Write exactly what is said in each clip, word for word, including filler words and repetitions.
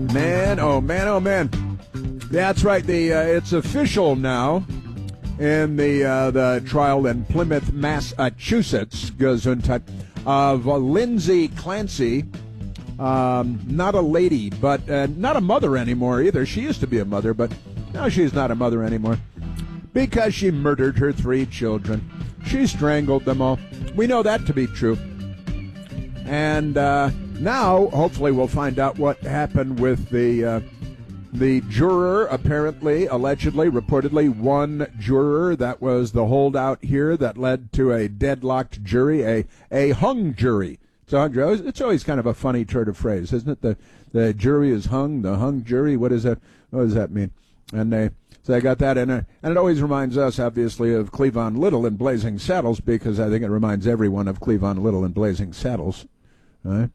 Man, oh man, oh man. That's right. The uh, it's official now in the uh, the trial in Plymouth, Massachusetts, Gesundheit, of uh, Lindsay Clancy. Um, not a lady, but uh, not a mother anymore either. She used to be a mother, but now she's not a mother anymore because she murdered her three children. She strangled them all. We know that to be true. And uh, now, hopefully, we'll find out what happened with the uh, the juror, apparently, allegedly, reportedly, one juror that was the holdout here that led to a deadlocked jury, a, a hung jury. So it's always kind of a funny turn of phrase, isn't it? The the jury is hung, the hung jury. What is that? What does that mean? And they so they got that in it, and it always reminds us, obviously, of Cleavon Little and Blazing Saddles, because I think it reminds everyone of Cleavon Little and Blazing Saddles. Right?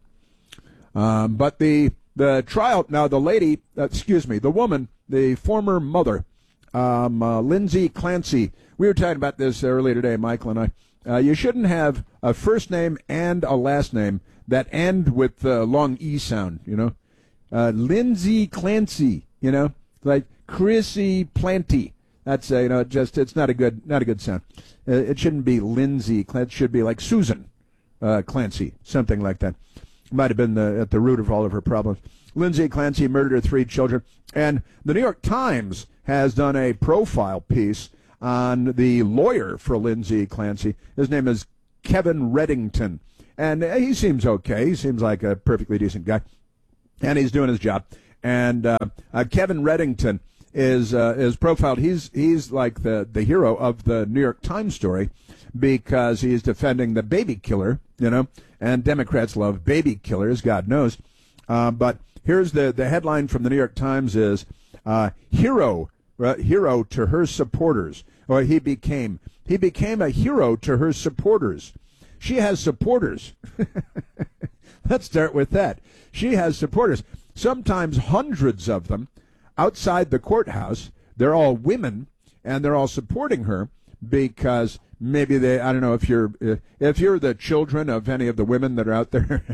Um, but the the trial now, the lady, uh, excuse me, the woman, the former mother, um, uh, Lindsay Clancy. We were talking about this earlier today, Michael and I. Uh, you shouldn't have a first name and a last name that end with the long E sound, you know. Uh, Lindsay Clancy, you know, like Chrissy Planty. That's, uh, you know, just, it's not a good, not a good sound. Uh, it shouldn't be Lindsay Clancy. It should be like Susan uh, Clancy, something like that. Might have been the, at the root of all of her problems. Lindsay Clancy murdered her three children. And the New York Times has done a profile piece on the lawyer for Lindsay Clancy. His name is Kevin Reddington. And he seems okay. He seems like a perfectly decent guy. And he's doing his job. And uh, uh, Kevin Reddington is uh, is profiled. He's he's like the, the hero of the New York Times story because he's defending the baby killer, you know. And Democrats love baby killers, God knows. Uh, but here's the, the headline from the New York Times is, uh, hero, uh, hero to her supporters. Or he became. He became a hero to her supporters. She has supporters. Let's start with that. She has supporters. Sometimes hundreds of them outside the courthouse. They're all women, and they're all supporting her because maybe they, I don't know if you're if you're the children of any of the women that are out there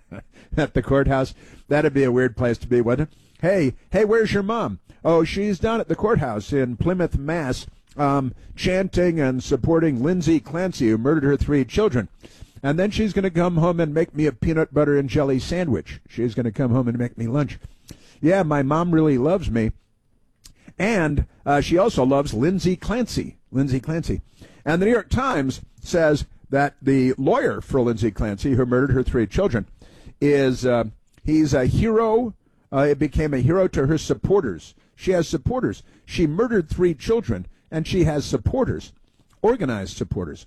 at the courthouse, that'd be a weird place to be, wouldn't it? Hey, hey, where's your mom? Oh, she's down at the courthouse in Plymouth, Mass, um, chanting and supporting Lindsay Clancy, who murdered her three children. And then she's going to come home and make me a peanut butter and jelly sandwich. She's going to come home and make me lunch. Yeah, my mom really loves me. And uh, she also loves Lindsay Clancy. Lindsay Clancy. And the New York Times says that the lawyer for Lindsay Clancy, who murdered her three children, is uh, he's a hero. Uh, it became a hero to her supporters. She has supporters. She murdered three children, and she has supporters, organized supporters,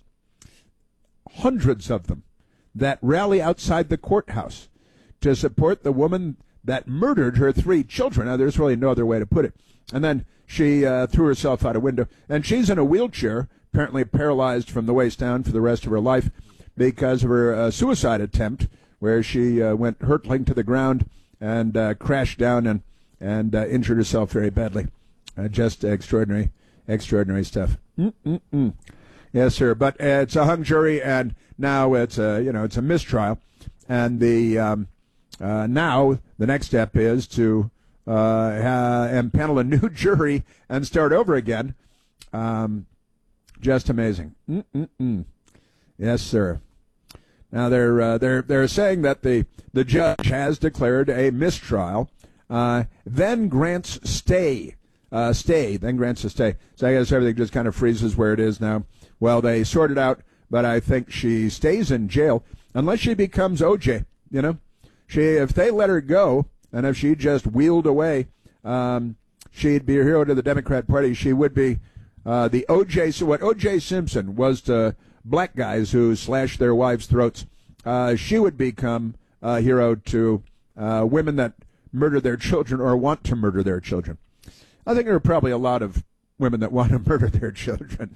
hundreds of them, that rally outside the courthouse to support the woman that murdered her three children. Now, there's really no other way to put it. And then she uh, threw herself out a window, and she's in a wheelchair, apparently paralyzed from the waist down for the rest of her life because of her uh, suicide attempt, where she uh, went hurtling to the ground and uh, crashed down and, and uh, injured herself very badly. Uh, just extraordinary, extraordinary stuff. Mm-mm-mm. Yes, sir. But uh, it's a hung jury, and now it's a, you know, it's a mistrial. And the um, uh, now the next step is to uh, uh, impanel a new jury and start over again. Um, just amazing. Mm-mm-mm. Yes, sir. Now they're uh, they're they're saying that the the judge has declared a mistrial, uh, then grants stay, uh, stay, then grants a stay. So I guess everything just kind of freezes where it is now. Well, they sorted out, but I think she stays in jail unless she becomes O J. You know, she if they let her go, and if she just wheeled away, um, she'd be a hero to the Democrat Party. She would be uh, the O J. So what O J Simpson was to black guys who slashed their wives' throats, uh, she would become a hero to uh, women that murder their children or want to murder their children. I think there are probably a lot of women that want to murder their children.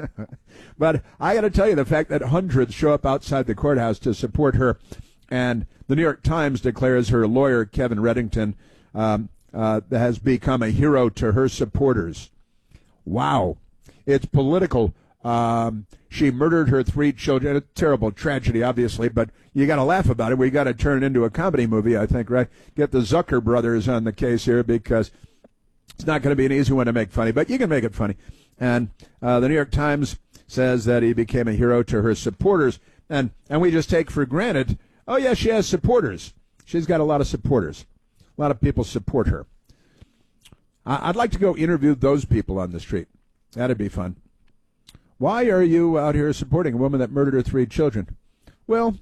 But I got to tell you, the fact that hundreds show up outside the courthouse to support her, and the New York Times declares her lawyer, Kevin Reddington, um, uh, has become a hero to her supporters. Wow. It's political. Um, she murdered her three children. A terrible tragedy, obviously, but you got to laugh about it. We got to turn it into a comedy movie, I think, right? Get the Zucker brothers on the case here because it's not going to be an easy one to make funny, but you can make it funny. And uh, the New York Times says that he became a hero to her supporters, and and we just take for granted, oh yeah, she has supporters. She's got a lot of supporters. A lot of people support her. I'd like to go interview those people on the street. That'd be fun. Why are you out here supporting a woman that murdered her three children? Well,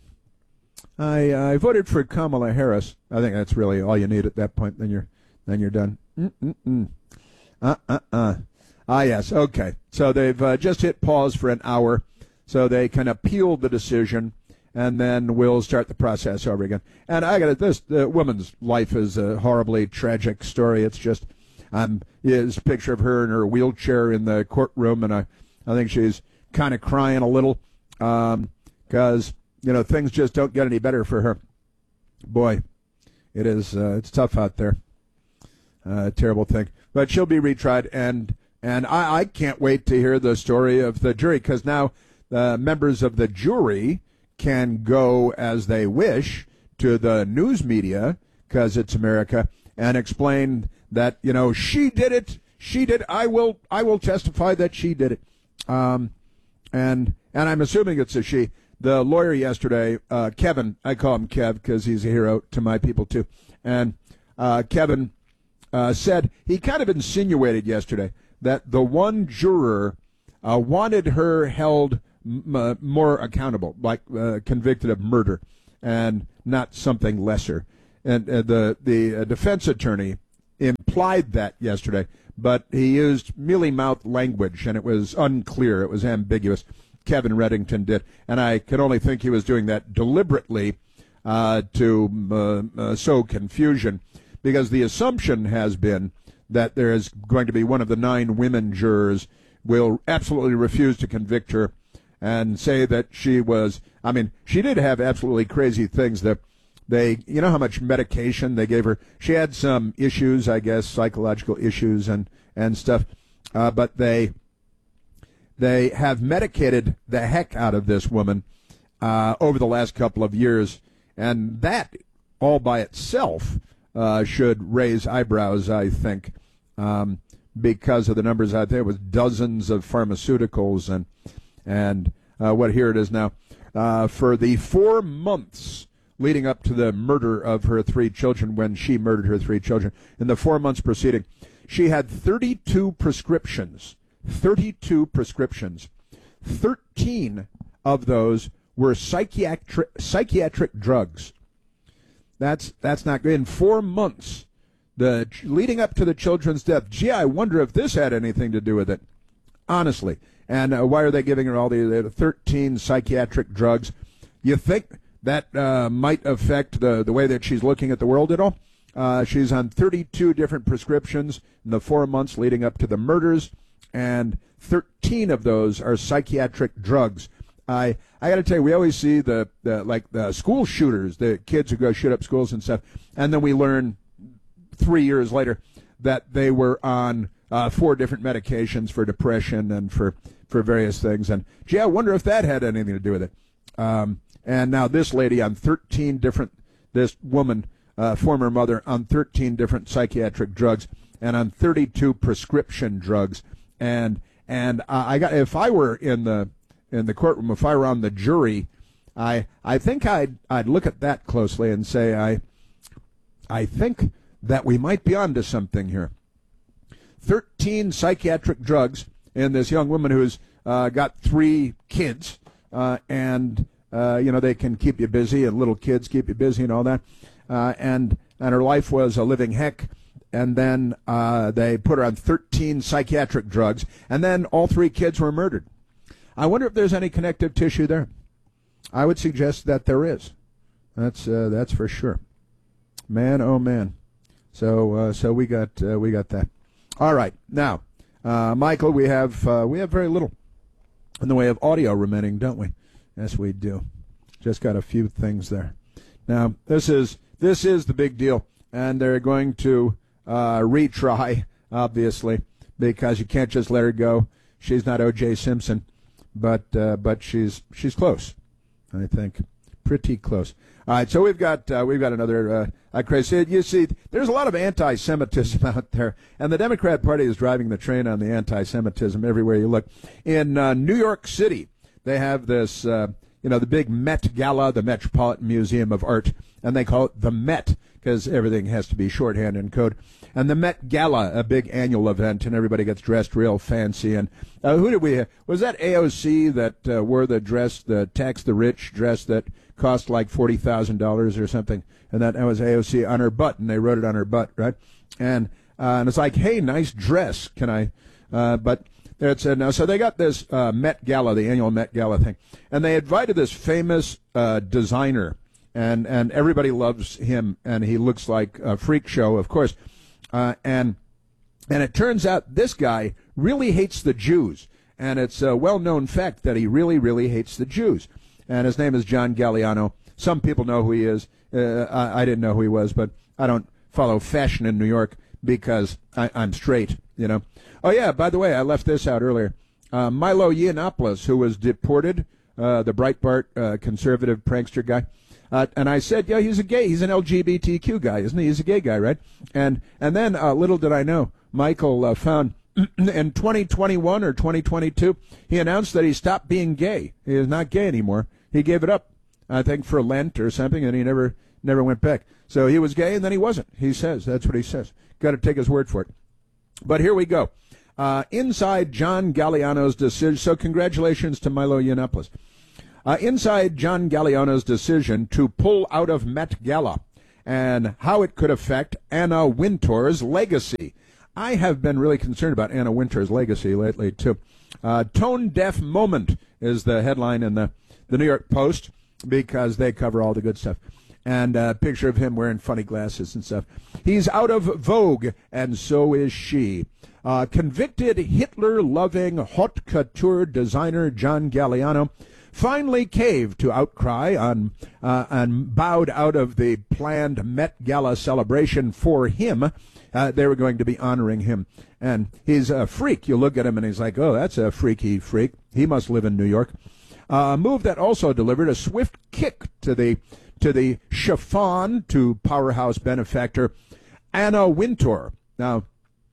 I I voted for Kamala Harris. I think that's really all you need at that point. Then you're then you're done. Mm-mm-mm. Uh-uh-uh. Ah, yes. Okay. So they've uh, just hit pause for an hour, so they can appeal the decision, and then we'll start the process over again. And I got it. This the woman's life is a horribly tragic story. It's just, um, is a picture of her in her wheelchair in the courtroom, and I, I think she's kind of crying a little, um, because you know things just don't get any better for her. Boy, it is. Uh, it's tough out there. Uh, terrible thing. But she'll be retried, and and I, I can't wait to hear the story of the jury, because now the members of the jury can go as they wish to the news media, because it's America, and explain that, you know, she did it, she did, I will I will testify that she did it. Um, and and I'm assuming it's a she. The lawyer yesterday, uh, Kevin, I call him Kev because he's a hero to my people too, and uh, Kevin uh, said, he kind of insinuated yesterday that the one juror uh, wanted her held m- uh, more accountable, like uh, convicted of murder, and not something lesser. And uh, the the uh, defense attorney implied that yesterday, but he used mealy-mouthed language, and it was unclear. It was ambiguous. Kevin Reddington did, and I can only think he was doing that deliberately uh, to uh, uh, sow confusion, because the assumption has been that there is going to be one of the nine women jurors will absolutely refuse to convict her and say that she was, I mean, she did have absolutely crazy things. That they, you know how much medication they gave her? She had some issues, I guess, psychological issues and, and stuff, uh, but they they have medicated the heck out of this woman uh, over the last couple of years, and that all by itself uh, should raise eyebrows, I think. Um, because of the numbers out there, with dozens of pharmaceuticals and and uh, what here it is now. Uh, for the four months leading up to the murder of her three children, when she murdered her three children, in the four months preceding, she had thirty-two prescriptions. thirty-two prescriptions. thirteen of those were psychiatric psychiatric drugs. That's that's not good. In four months. The leading up to the children's death. Gee, I wonder if this had anything to do with it. Honestly. And uh, why are they giving her all the, the thirteen psychiatric drugs? You think that uh, might affect the, the way that she's looking at the world at all? Uh, she's on thirty-two different prescriptions in the four months leading up to the murders, and thirteen of those are psychiatric drugs. I I got to tell you, we always see the, the like the school shooters, the kids who go shoot up schools and stuff, and then we learn three years later that they were on uh, four different medications for depression and for, for various things. And, gee, I wonder if that had anything to do with it. Um, and now this lady on thirteen different, this woman, uh, former mother, on thirteen different psychiatric drugs and on thirty-two prescription drugs. And and I got, if I were in the in the courtroom, if I were on the jury, I I think I'd I'd look at that closely and say I I think that we might be onto something here. thirteen psychiatric drugs in this young woman who's uh, got three kids, uh, and uh, you know they can keep you busy, and little kids keep you busy and all that. Uh, and and her life was a living heck. And then uh, they put her on thirteen psychiatric drugs, and then all three kids were murdered. I wonder if there's any connective tissue there. I would suggest that there is. That's uh, that's for sure. Man, oh man. So, uh, so we got uh, we got that. All right, now, uh, Michael, we have uh, we have very little in the way of audio remaining, don't we? Yes, we do. Just got a few things there. Now, this is this is the big deal, and they're going to uh, retry, obviously, because you can't just let her go. She's not O J Simpson, but uh, but she's she's close, I think, pretty close. All right, so we've got uh, we've got another uh, uh, crazy. You see, there's a lot of anti-Semitism out there, and the Democrat Party is driving the train on the anti-Semitism everywhere you look. In uh, New York City, they have this, uh, you know, the big Met Gala, the Metropolitan Museum of Art, and they call it the Met because everything has to be shorthand in code. And the Met Gala, a big annual event, and everybody gets dressed real fancy. And uh, who did we have? Was that A O C that uh, wore the dress, the tax the rich dress that cost like forty thousand dollars or something? And that, that was A O C on her butt, and they wrote it on her butt, right? And uh, and it's like, hey, nice dress. Can I? Uh, but there it said, no. So they got this uh, Met Gala, the annual Met Gala thing. And they invited this famous uh, designer, and, and everybody loves him, and he looks like a freak show, of course. Uh, and and it turns out this guy really hates the Jews, and it's a well-known fact that he really, really hates the Jews. And his name is John Galliano. Some people know who he is. Uh, I, I didn't know who he was, but I don't follow fashion in New York because I, I'm straight, you know. Oh, yeah, by the way, I left this out earlier. Uh, Milo Yiannopoulos, who was deported, uh, the Breitbart uh, conservative prankster guy, Uh, and I said, yeah, he's a gay. He's an L G B T Q guy, isn't he? He's a gay guy, right? And and then, uh, little did I know, Michael uh, found in twenty twenty-one or twenty twenty-two, he announced that he stopped being gay. He is not gay anymore. He gave it up, I think, for Lent or something, and he never never went back. So he was gay, and then he wasn't. He says. That's what he says. Got to take his word for it. But here we go. Uh, inside John Galliano's decision. So congratulations to Milo Yiannopoulos. Uh, inside John Galliano's decision to pull out of Met Gala and how it could affect Anna Wintour's legacy. I have been really concerned about Anna Wintour's legacy lately, too. Uh, Tone-deaf moment is the headline in the, the New York Post because they cover all the good stuff. And a picture of him wearing funny glasses and stuff. He's out of vogue, and so is she. Uh, convicted Hitler-loving haute couture designer John Galliano finally caved to outcry on uh, and bowed out of the planned Met Gala celebration for him. Uh, they were going to be honoring him. And he's a freak. You look at him and he's like, oh, that's a freaky freak. He must live in New York. Uh, a move that also delivered a swift kick to the to the chiffon to powerhouse benefactor Anna Wintour. Now,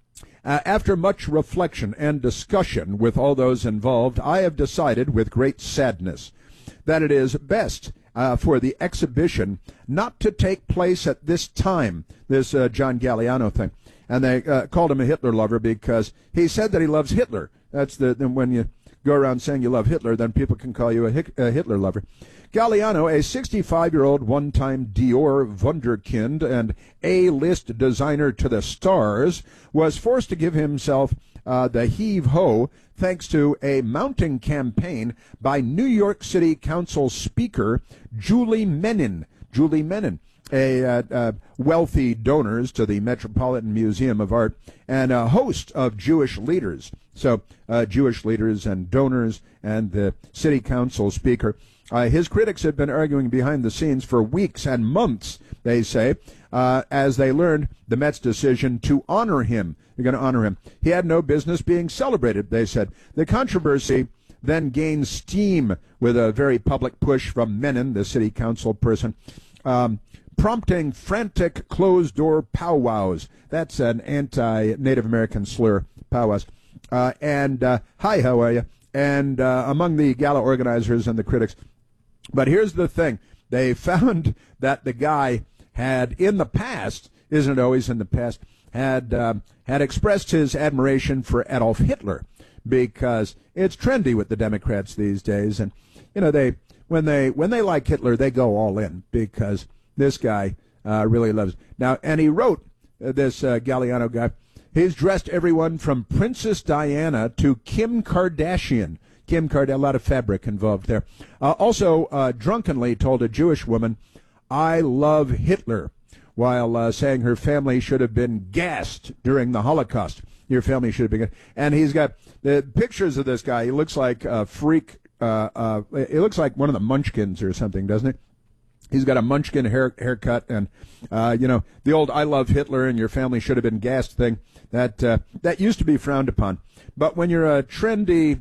Uh, after much reflection and discussion with all those involved, I have decided with great sadness that it is best uh, for the exhibition not to take place at this time, this uh, John Galliano thing. And they uh, called him a Hitler lover because he said that he loves Hitler. That's the, the when you go around saying you love Hitler, then people can call you a, a Hitler lover. Galliano, a sixty-five-year-old one-time Dior wunderkind and A-list designer to the stars, was forced to give himself uh, the heave-ho thanks to a mounting campaign by New York City Council Speaker Julie Menin. Julie Menin, a uh, uh, wealthy donors to the Metropolitan Museum of Art and a host of Jewish leaders. So uh, Jewish leaders and donors and the City Council Speaker. Uh, his critics had been arguing behind the scenes for weeks and months, they say, uh, as they learned the Met's decision to honor him. They're going to honor him. He had no business being celebrated, they said. The controversy then gained steam with a very public push from Menin, the city council person, um, prompting frantic closed-door powwows. That's an anti-Native American slur, powwows. Uh, and, uh, hi, how are you? And uh, among the gala organizers and the critics. But here's the thing. They found that the guy had, in the past, isn't it always in the past, had uh, had expressed his admiration for Adolf Hitler because it's trendy with the Democrats these days. And, you know, they when they when they like Hitler, they go all in because this guy uh, really loves. Now, and he wrote, uh, this uh, Galliano guy, he's dressed everyone from Princess Diana to Kim Kardashian. Kim Kardashian, a lot of fabric involved there. Uh, also, uh, drunkenly told a Jewish woman, I love Hitler, while uh, saying her family should have been gassed during the Holocaust. Your family should have been gassed. And he's got the pictures of this guy. He looks like a freak. Uh, uh, it looks like one of the Munchkins or something, doesn't it? He's got a Munchkin hair, haircut and, uh, you know, the old I love Hitler and your family should have been gassed thing. That, uh, that used to be frowned upon. But when you're a trendy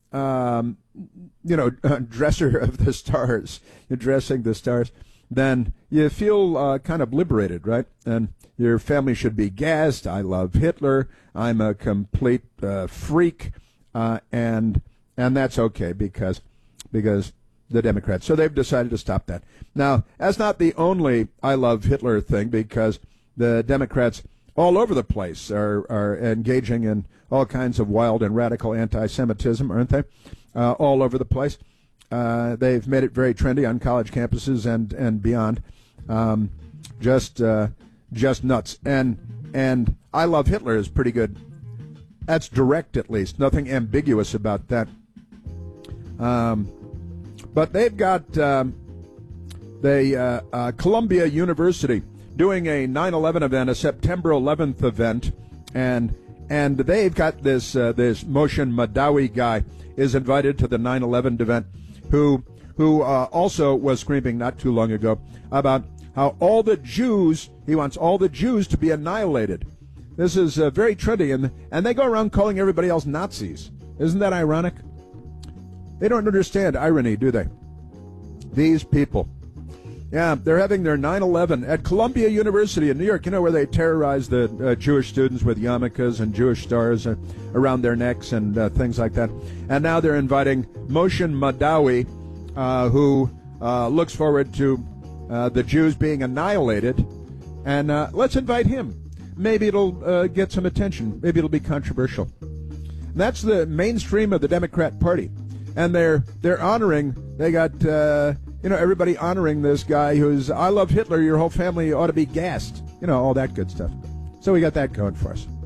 um, you know, dresser of the stars, you're dressing the stars, then you feel uh, kind of liberated, right? And your family should be gassed. I love Hitler. I'm a complete uh, freak, uh, and and that's okay because because the Democrats. So they've decided to stop that. Now, that's not the only I love Hitler thing, because the Democrats all over the place are, are engaging in all kinds of wild and radical anti-Semitism, aren't they? Uh, all over the place. Uh, they've made it very trendy on college campuses and, and beyond. Um, just uh, just nuts. And and I love Hitler is pretty good. That's direct, at least. Nothing ambiguous about that. Um, but they've got um, the uh, uh, Columbia University doing a nine eleven event, a September eleventh event, and and they've got this uh, this Moshe Madawi guy is invited to the nine eleven event, who who uh, also was screaming not too long ago about how all the Jews, he wants all the Jews to be annihilated. This is uh, very trendy, and and they go around calling everybody else Nazis. Isn't that ironic? They don't understand irony, do they? These people. Yeah, they're having their nine eleven at Columbia University in New York, you know, where they terrorize the uh, Jewish students with yarmulkes and Jewish stars uh, around their necks and uh, things like that. And now they're inviting Moshe Madawi, uh, who uh, looks forward to uh, the Jews being annihilated. And uh, let's invite him. Maybe it'll uh, get some attention. Maybe it'll be controversial. That's the mainstream of the Democrat Party. And they're they're honoring, they got, uh, you know, everybody honoring this guy who's, I love Hitler, your whole family ought to be gassed. You know, all that good stuff. So we got that going for us.